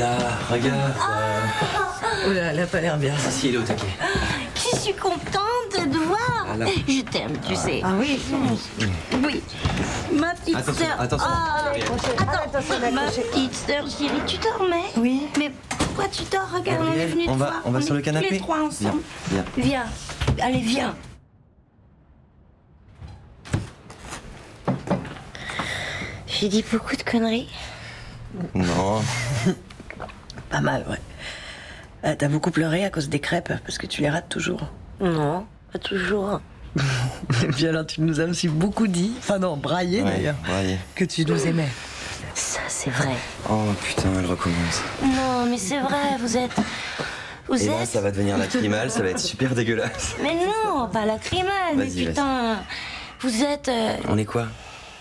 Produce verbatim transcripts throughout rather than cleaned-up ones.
là, regarde. Oh là, elle a pas l'air bien. Si, il est au taquet. Je suis contente de voir. Alors. Je t'aime, tu sais. Ah oui. Oui. Ma petite Attention, sœur. attention. Ah, attends, ma petite sœur chérie, tu dormais? Oui. Mais pourquoi tu dors? Regarde, on est Gabriel, venus te on va- voir. on va sur est le canapé? tous les trois ensemble. Viens, Viens. Allez, viens. J'ai dit beaucoup de conneries. Non. Pas mal, ouais. Euh, T'as beaucoup pleuré à cause des crêpes, parce que tu les rates toujours. Non, pas toujours. Et puis alors, tu nous as aussi beaucoup dit, enfin non, braillé Ouais, d'ailleurs, braillé. que tu nous aimais. Ça, c'est vrai. Oh putain, elle recommence. Non, mais c'est vrai, vous êtes... Vous Et êtes... là, ça va devenir lacrymal, ça va être super dégueulasse. Mais non, pas lacrymal, mais Vas-y, putain... Vous êtes... euh, On est quoi?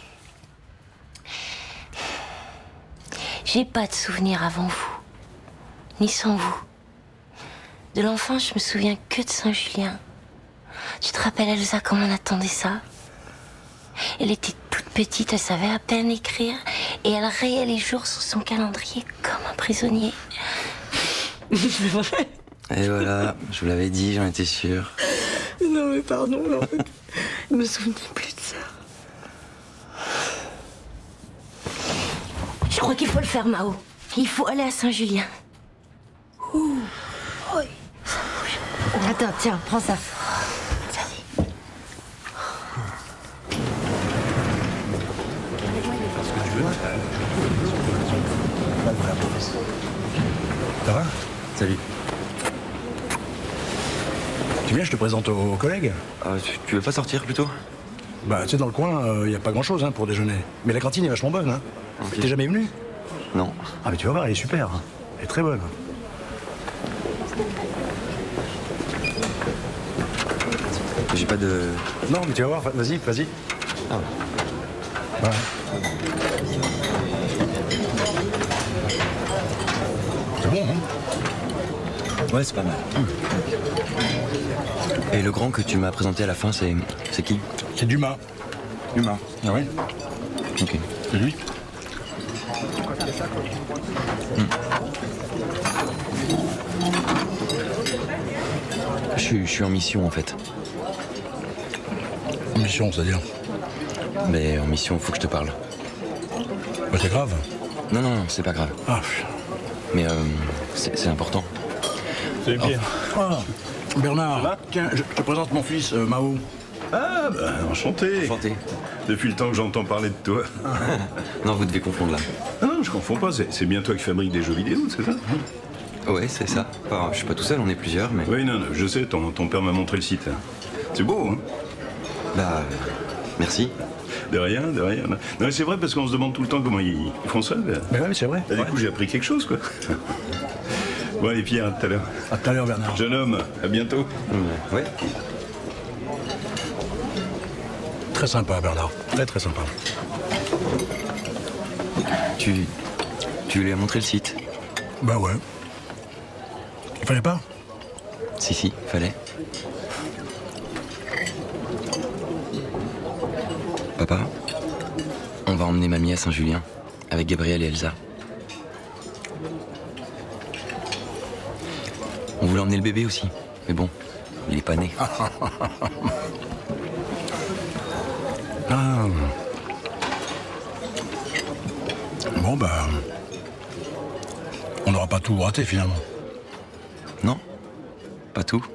J'ai pas de souvenirs avant vous, ni sans vous. De l'enfance, je me souviens que de Saint-Julien. Tu te rappelles, Elsa, comment on attendait ça? Elle était toute petite, elle savait à peine écrire, et elle rayait les jours sur son calendrier comme un prisonnier. C'est vrai. Et voilà, je vous l'avais dit, j'en étais sûr. Non mais pardon, non. Je me souvenais plus de ça. Je crois qu'il faut le faire, Mao. Il faut aller à Saint-Julien. Ouh. Oui. Attends, tiens, prends ça. Ça va? Salut. Tu viens, je te présente aux collègues. Euh, tu, tu veux pas sortir plutôt? Bah, tu sais, dans le coin, il n'y a pas grand-chose hein, pour déjeuner. Mais la cantine est vachement bonne. Hein. Ok. T'es jamais venu? Non. Ah, mais tu vas voir, elle est super. Elle est très bonne. J'ai pas de... Non, mais tu vas voir, vas-y, vas-y. Ah ouais. Voilà. C'est bon, hein? Ouais, c'est pas mal. Et le grand que tu m'as présenté à la fin, c'est... c'est qui? C'est Dumas. Dumas. Ah oui? Ok. C'est lui? Je suis, je suis en mission en fait. Mission, c'est-à-dire? Mais en mission, faut que je te parle. Bah, c'est grave. Non, non, non, c'est pas grave. Ah, pff. Mais euh, c'est c'est important. Salut Pierre. Ah, Bernard, tiens, je je te présente mon fils, euh, Mao. Ah, bah, enchanté. Enchanté. Depuis le temps que j'entends parler de toi. Non, vous devez confondre là. Ah non, je confonds pas, c'est c'est bien toi qui fabriques des jeux vidéo, c'est ça? Ouais, c'est ça. Enfin, je suis pas tout seul, on est plusieurs, mais... Oui, non, non, je sais, ton, ton père m'a montré le site. C'est beau, hein? Bah, merci. De rien, de rien. Non, mais c'est vrai parce qu'on se demande tout le temps comment ils, ils font ça. Bah. Mais ouais, c'est vrai. Bah, du coup, j'ai appris quelque chose, quoi. Bon, allez, Pierre, à tout à l'heure. À tout à l'heure, Bernard. Jeune homme, à bientôt. Ouais. Très sympa, Bernard. Très, très sympa. Tu... Tu lui as montré le site? Bah ouais. Il fallait pas? Si, si, fallait. Papa, on va emmener mamie à Saint-Julien, avec Gabriel et Elsa. On voulait emmener le bébé aussi, mais bon, il est pas né. Ah. Bon, bah... On n'aura pas tout raté, finalement. Non, pas tout.